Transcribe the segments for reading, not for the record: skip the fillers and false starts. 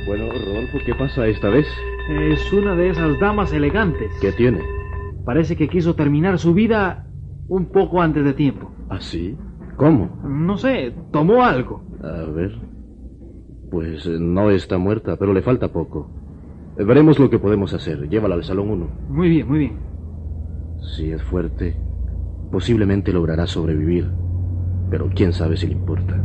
Bueno, Rodolfo, ¿qué pasa esta vez? Es una de esas damas elegantes. ¿Qué tiene? Parece que quiso terminar su vida un poco antes de tiempo. ¿Ah, sí? ¿Cómo? No sé, tomó algo. A ver. Pues no está muerta, pero le falta poco. Veremos lo que podemos hacer. Llévala al Salón 1. Muy bien, muy bien. Si es fuerte, posiblemente logrará sobrevivir. Pero quién sabe si le importa.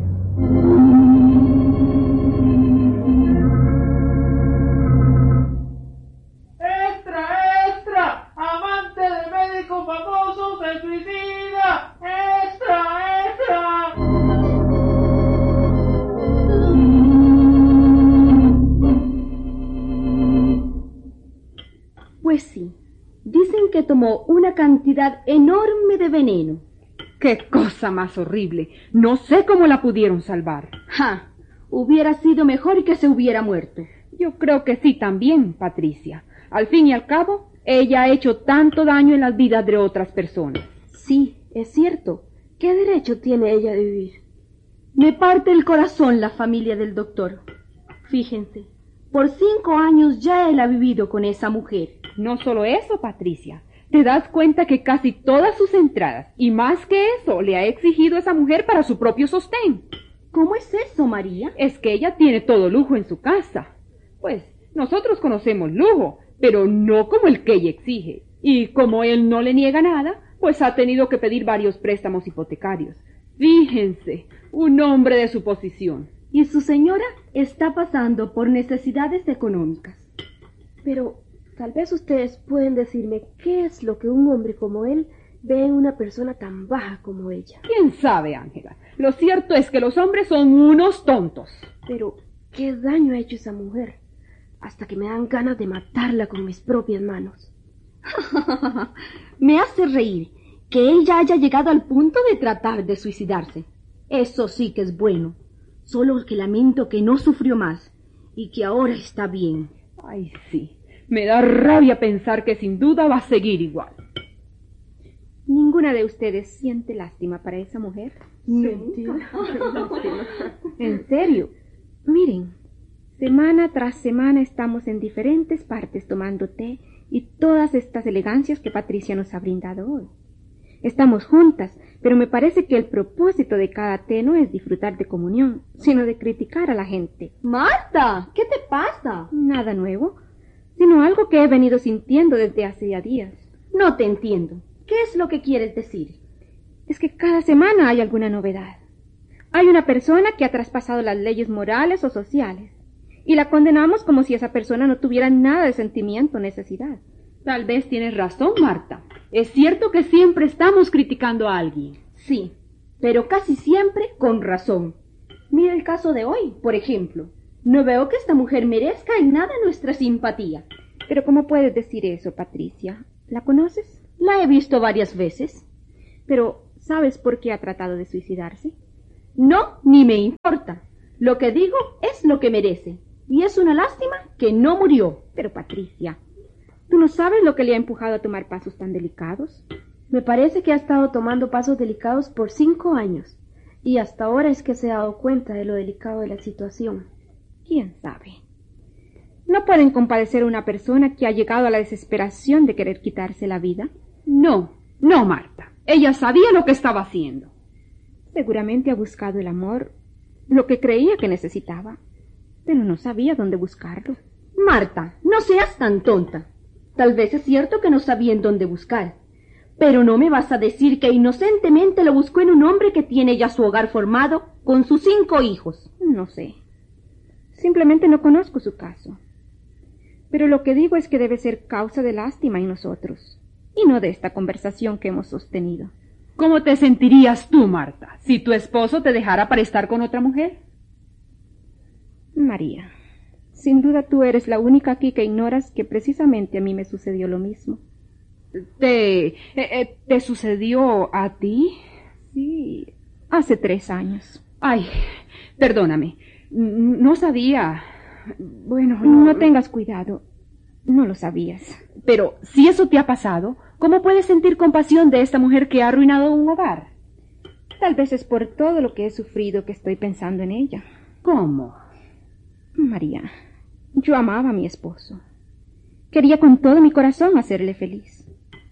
¡Extra! ¡Amante de médico famoso se suicida! ¡Extra! Pues sí, dicen que tomó una cantidad enorme de veneno. ¡Qué cosa más horrible! No sé cómo la pudieron salvar. ¡Ja! Hubiera sido mejor que se hubiera muerto. Yo creo que sí también, Patricia. Al fin y al cabo, ella ha hecho tanto daño en las vidas de otras personas. Sí, es cierto. ¿Qué derecho tiene ella de vivir? Me parte el corazón la familia del doctor. Fíjense, por 5 años ya él ha vivido con esa mujer. No solo eso, Patricia. ¿Te das cuenta que casi todas sus entradas, y más que eso, le ha exigido a esa mujer para su propio sostén? ¿Cómo es eso, María? Es que ella tiene todo lujo en su casa. Pues, nosotros conocemos lujo, pero no como el que ella exige. Y como él no le niega nada, pues ha tenido que pedir varios préstamos hipotecarios. Fíjense, un hombre de su posición. Y su señora está pasando por necesidades económicas. Pero tal vez ustedes pueden decirme qué es lo que un hombre como él ve en una persona tan baja como ella. ¿Quién sabe, Ángela? Lo cierto es que los hombres son unos tontos. Pero, ¿qué daño ha hecho esa mujer? Hasta que me dan ganas de matarla con mis propias manos. Me hace reír que ella haya llegado al punto de tratar de suicidarse. Eso sí que es bueno. Solo que lamento que no sufrió más y que ahora está bien. Ay, sí. Me da rabia pensar que sin duda va a seguir igual. ¿Ninguna de ustedes siente lástima para esa mujer? Mentira. En serio. Miren, semana tras semana estamos en diferentes partes tomando té y todas estas elegancias que Patricia nos ha brindado hoy. Estamos juntas, pero me parece que el propósito de cada té no es disfrutar de comunión, sino de criticar a la gente. Marta, ¿qué te pasa? Nada nuevo, sino algo que he venido sintiendo desde hace ya días. No te entiendo. ¿Qué es lo que quieres decir? Es que cada semana hay alguna novedad. Hay una persona que ha traspasado las leyes morales o sociales, y la condenamos como si esa persona no tuviera nada de sentimiento o necesidad. Tal vez tienes razón, Marta. Es cierto que siempre estamos criticando a alguien. Sí, pero casi siempre con razón. Mira el caso de hoy, por ejemplo. No veo que esta mujer merezca en nada nuestra simpatía. Pero ¿cómo puedes decir eso, Patricia? ¿La conoces? La he visto varias veces. Pero ¿sabes por qué ha tratado de suicidarse? No, ni me importa. Lo que digo es lo que merece. Y es una lástima que no murió. Pero Patricia, ¿tú no sabes lo que le ha empujado a tomar pasos tan delicados? Me parece que ha estado tomando pasos delicados por 5 años. Y hasta ahora es que se ha dado cuenta de lo delicado de la situación. ¿Quién sabe? ¿No pueden compadecer a una persona que ha llegado a la desesperación de querer quitarse la vida? No, Marta. Ella sabía lo que estaba haciendo. Seguramente ha buscado el amor, lo que creía que necesitaba, pero no sabía dónde buscarlo. Marta, no seas tan tonta. Tal vez es cierto que no sabía en dónde buscar, pero no me vas a decir que inocentemente lo buscó en un hombre que tiene ya su hogar formado con sus 5 hijos. No sé. Simplemente no conozco su caso. Pero lo que digo es que debe ser causa de lástima en nosotros, y no de esta conversación que hemos sostenido. ¿Cómo te sentirías tú, Marta, si tu esposo te dejara para estar con otra mujer? María, sin duda tú eres la única aquí que ignoras que precisamente a mí me sucedió lo mismo. ¿Te sucedió a ti? Sí, hace 3 años. Ay, perdóname, no sabía. Bueno, no tengas cuidado, no lo sabías. Pero si eso te ha pasado, ¿cómo puedes sentir compasión de esta mujer que ha arruinado un hogar? Tal vez es por todo lo que he sufrido que estoy pensando en ella. ¿Cómo? María, Yo amaba a mi esposo. Quería con todo mi corazón hacerle feliz.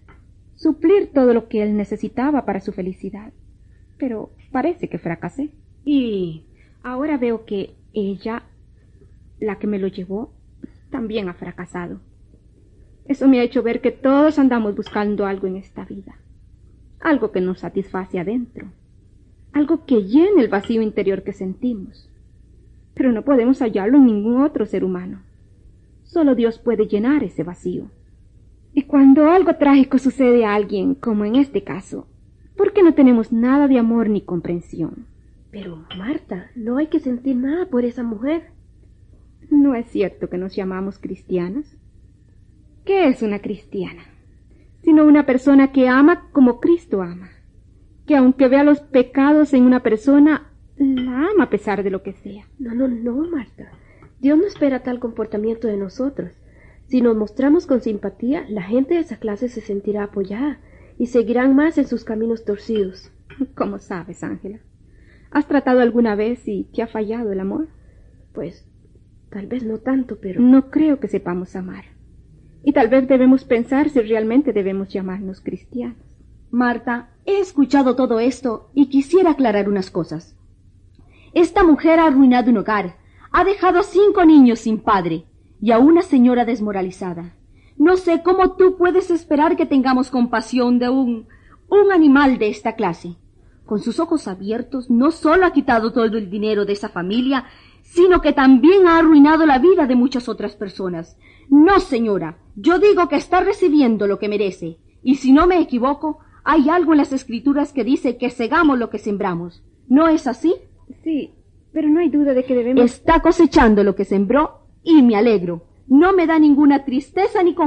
Suplir todo lo que él necesitaba para su felicidad. Pero parece que fracasé. Y ahora veo que ella, la que me lo llevó, también ha fracasado. Eso me ha hecho ver que todos andamos buscando algo en esta vida. Algo que nos satisface adentro. Algo que llene el vacío interior que sentimos. Pero no podemos hallarlo en ningún otro ser humano. Solo Dios puede llenar ese vacío. Y cuando algo trágico sucede a alguien, como en este caso, ¿por qué no tenemos nada de amor ni comprensión? Pero, Marta, no hay que sentir nada por esa mujer. ¿No es cierto que nos llamamos cristianas? ¿Qué es una cristiana? Sino una persona que ama como Cristo ama. Que aunque vea los pecados en una persona, la ama a pesar de lo que sea. No, Marta. Dios no espera tal comportamiento de nosotros. Si nos mostramos con simpatía, la gente de esa clase se sentirá apoyada y seguirán más en sus caminos torcidos. ¿Cómo sabes, Ángela? ¿Has tratado alguna vez y te ha fallado el amor? Pues, tal vez no tanto, pero... No creo que sepamos amar. Y tal vez debemos pensar si realmente debemos llamarnos cristianos. Marta, he escuchado todo esto y quisiera aclarar unas cosas. Esta mujer ha arruinado un hogar, ha dejado 5 niños sin padre y a una señora desmoralizada. No sé cómo tú puedes esperar que tengamos compasión de un animal de esta clase. Con sus ojos abiertos, no solo ha quitado todo el dinero de esa familia, sino que también ha arruinado la vida de muchas otras personas. No, señora, yo digo que está recibiendo lo que merece, y si no me equivoco, hay algo en las Escrituras que dice que segamos lo que sembramos. ¿No es así? Sí, pero no hay duda de que debemos... Está cosechando lo que sembró y me alegro. No me da ninguna tristeza ni